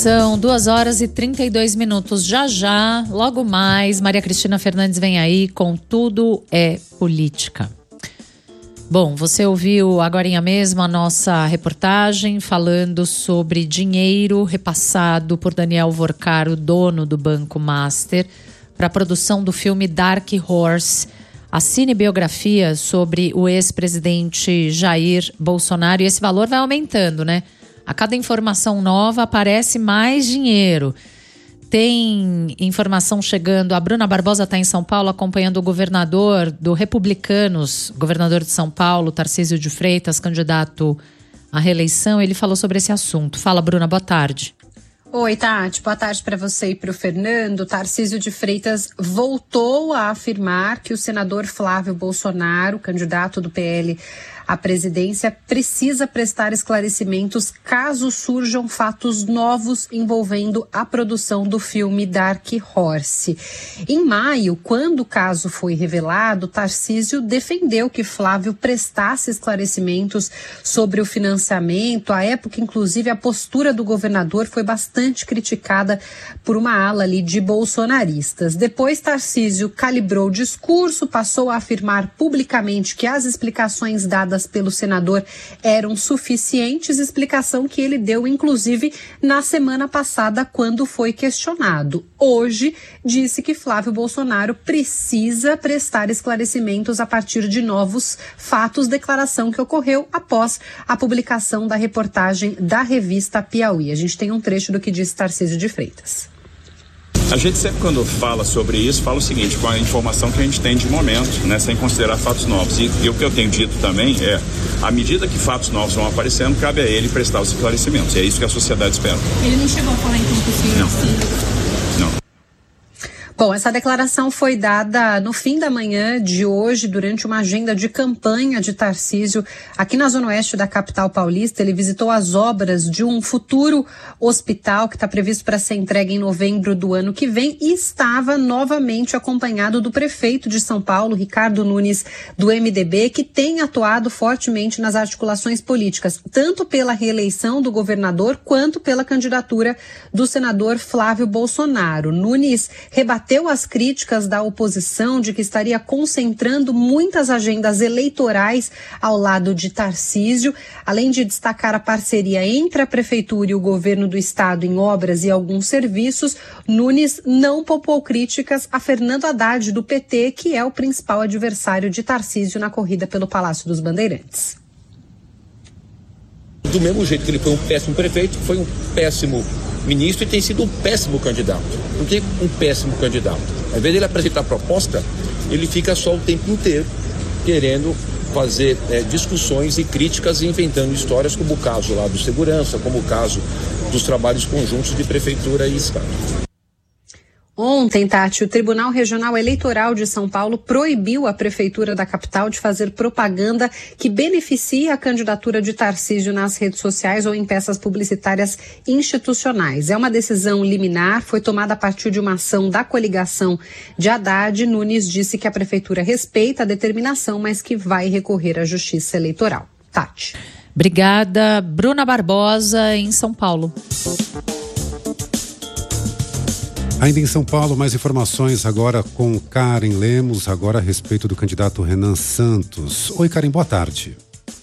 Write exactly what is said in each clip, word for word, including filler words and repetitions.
São duas horas e trinta e dois minutos. Já já, logo mais, Maria Cristina Fernandes vem aí com Tudo é Política. Bom, você ouviu agorinha mesmo a nossa reportagem falando sobre dinheiro repassado por Daniel Vorcaro, dono do Banco Master, para a produção do filme Dark Horse, a cinebiografia sobre o ex-presidente Jair Bolsonaro. E esse valor vai aumentando, né? A cada informação nova aparece mais dinheiro. Tem informação chegando. A Bruna Barbosa está em São Paulo acompanhando o governador do Republicanos, governador de São Paulo, Tarcísio de Freitas, candidato à reeleição. Ele falou sobre esse assunto. Fala, Bruna, boa tarde. Oi, Tati. Boa tarde para você e para o Fernando. Tarcísio de Freitas voltou a afirmar que o senador Flávio Bolsonaro, candidato do P L à presidência, precisa prestar esclarecimentos caso surjam fatos novos envolvendo a produção do filme Dark Horse. Em maio, quando o caso foi revelado, Tarcísio defendeu que Flávio prestasse esclarecimentos sobre o financiamento. À época, inclusive, a postura do governador foi bastante criticada por uma ala ali de bolsonaristas. Depois, Tarcísio calibrou o discurso, passou a afirmar publicamente que as explicações dadas pelo senador eram suficientes, explicação que ele deu, inclusive, na semana passada, quando foi questionado. Hoje, disse que Flávio Bolsonaro precisa prestar esclarecimentos a partir de novos fatos, declaração que ocorreu após a publicação da reportagem da revista Piauí. A gente tem um trecho do que disse Tarcísio de Freitas. A gente sempre, quando fala sobre isso, fala o seguinte, com a informação que a gente tem de momento, né, sem considerar fatos novos. E, e o que eu tenho dito também é, à medida que fatos novos vão aparecendo, cabe a ele prestar os esclarecimentos. E é isso que a sociedade espera. Ele não chegou a falar então que o senhor Não. Sim. Não. Bom, essa declaração foi dada no fim da manhã de hoje, durante uma agenda de campanha de Tarcísio aqui na Zona Oeste da capital paulista. Ele visitou as obras de um futuro hospital que está previsto para ser entregue em novembro do ano que vem e estava novamente acompanhado do prefeito de São Paulo, Ricardo Nunes, do M D B, que tem atuado fortemente nas articulações políticas, tanto pela reeleição do governador quanto pela candidatura do senador Flávio Bolsonaro. Nunes rebateu Bateu as críticas da oposição de que estaria concentrando muitas agendas eleitorais ao lado de Tarcísio, além de destacar a parceria entre a prefeitura e o governo do estado em obras e alguns serviços. Nunes não poupou críticas a Fernando Haddad, do P T, que é o principal adversário de Tarcísio na corrida pelo Palácio dos Bandeirantes. Do mesmo jeito que ele foi um péssimo prefeito, foi um péssimo ministro e tem sido um péssimo candidato. Por que um péssimo candidato? Ao invés dele apresentar proposta, ele fica só o tempo inteiro querendo fazer é, discussões e críticas e inventando histórias, como o caso lá do segurança, como o caso dos trabalhos conjuntos de prefeitura e estado. Ontem, Tati, o Tribunal Regional Eleitoral de São Paulo proibiu a prefeitura da capital de fazer propaganda que beneficie a candidatura de Tarcísio nas redes sociais ou em peças publicitárias institucionais. É uma decisão liminar, foi tomada a partir de uma ação da coligação de Haddad. Nunes disse que a prefeitura respeita a determinação, mas que vai recorrer à Justiça Eleitoral. Tati. Obrigada, Bruna Barbosa, em São Paulo. Ainda em São Paulo, mais informações agora com Karen Lemos, agora a respeito do candidato Renan Santos. Oi, Karen, boa tarde.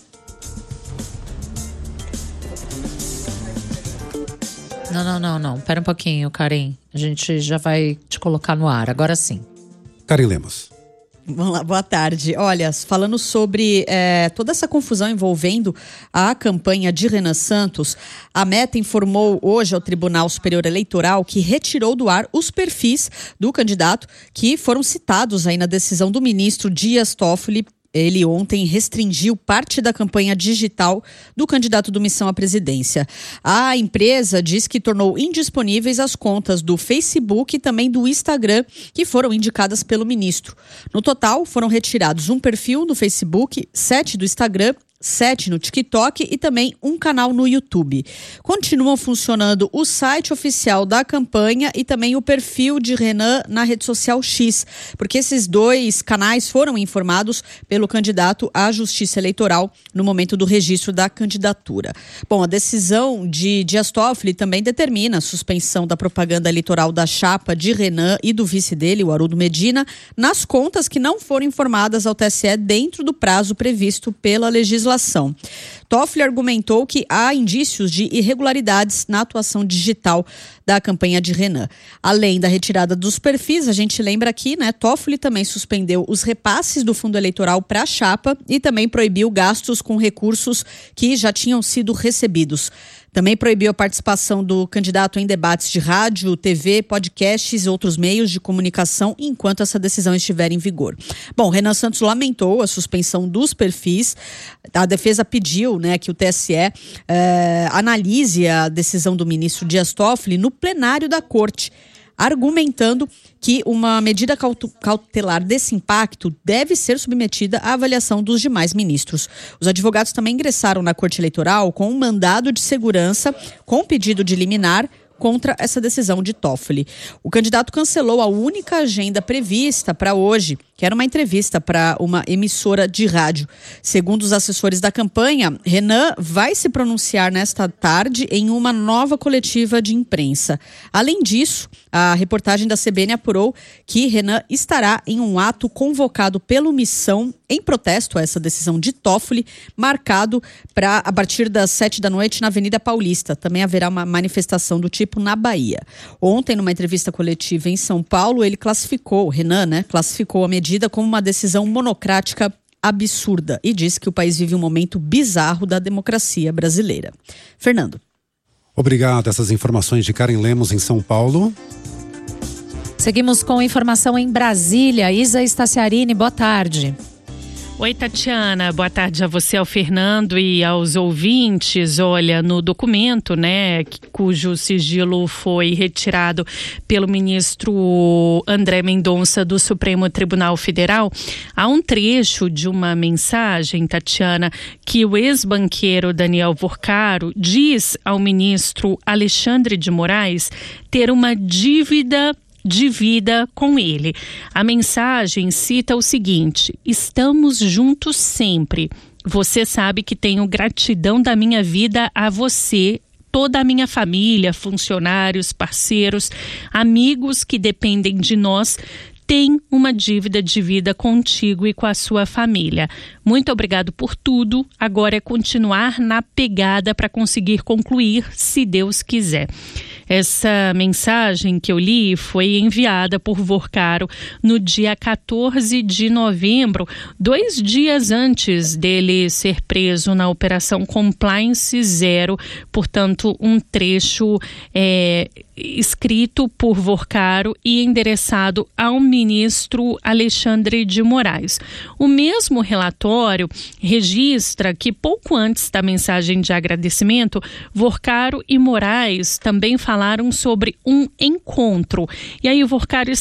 Não, não, não, não. Pera um pouquinho, Karen. A gente já vai te colocar no ar, agora sim. Karen Lemos. Vamos lá, boa tarde. Olha, falando sobre é, toda essa confusão envolvendo a campanha de Renan Santos, a Meta informou hoje ao Tribunal Superior Eleitoral que retirou do ar os perfis do candidato que foram citados aí na decisão do ministro Dias Toffoli. Ele ontem restringiu parte da campanha digital do candidato do Missão à presidência. A empresa diz que tornou indisponíveis as contas do Facebook e também do Instagram, que foram indicadas pelo ministro. No total, foram retirados um perfil no Facebook, sete do Instagram, sete no TikTok e também um canal no YouTube. Continuam funcionando o site oficial da campanha e também o perfil de Renan na rede social X, porque esses dois canais foram informados pelo candidato à Justiça Eleitoral no momento do registro da candidatura. Bom, a decisão de Dias Toffoli também determina a suspensão da propaganda eleitoral da chapa de Renan e do vice dele, o Haroldo Medina, nas contas que não foram informadas ao T S E dentro do prazo previsto pela legislação. Toffoli argumentou que há indícios de irregularidades na atuação digital da campanha de Renan. Além da retirada dos perfis, a gente lembra aqui, né, Toffoli também suspendeu os repasses do fundo eleitoral para a chapa e também proibiu gastos com recursos que já tinham sido recebidos. Também proibiu a participação do candidato em debates de rádio, T V, podcasts e outros meios de comunicação enquanto essa decisão estiver em vigor. Bom, Renan Santos lamentou a suspensão dos perfis. A defesa pediu, né, que o T S E eh, analise a decisão do ministro Dias Toffoli no plenário da Corte, argumentando que uma medida cautelar desse impacto deve ser submetida à avaliação dos demais ministros. Os advogados também ingressaram na Corte Eleitoral com um mandado de segurança com pedido de liminar contra essa decisão de Toffoli. O candidato cancelou a única agenda prevista para hoje, que era uma entrevista para uma emissora de rádio. Segundo os assessores da campanha, Renan vai se pronunciar nesta tarde em uma nova coletiva de imprensa. Além disso, a reportagem da C B N apurou que Renan estará em um ato convocado pelo Missão em protesto a essa decisão de Toffoli, marcado para a partir das sete da noite na Avenida Paulista. Também haverá uma manifestação do tipo na Bahia. Ontem, numa entrevista coletiva em São Paulo, ele classificou, Renan, né, classificou a medida como uma decisão monocrática absurda e disse que o país vive um momento bizarro da democracia brasileira. Fernando. Obrigado. Essas informações de Karen Lemos em São Paulo. Seguimos com informação em Brasília. Isa Staciarini, boa tarde. Oi, Tatiana, boa tarde a você, ao Fernando e aos ouvintes. Olha, no documento, né, cujo sigilo foi retirado pelo ministro André Mendonça do Supremo Tribunal Federal, há um trecho de uma mensagem, Tatiana, que o ex-banqueiro Daniel Vorcaro diz ao ministro Alexandre de Moraes ter uma dívida de vida com ele. A mensagem cita o seguinte: estamos juntos sempre. Você sabe que tenho gratidão da minha vida a você, toda a minha família, funcionários, parceiros, amigos que dependem de nós. Tem uma dívida de vida contigo e com a sua família. Muito obrigado por tudo. Agora é continuar na pegada para conseguir concluir, se Deus quiser. Essa mensagem que eu li foi enviada por Vorcaro no dia quatorze de novembro, dois dias antes dele ser preso na Operação Compliance Zero. Portanto, um trecho é, escrito por Vorcaro e endereçado ao ministro Alexandre de Moraes. O mesmo relatório registra que pouco antes da mensagem de agradecimento, Vorcaro e Moraes também falaram sobre um encontro. E aí o Vorcaro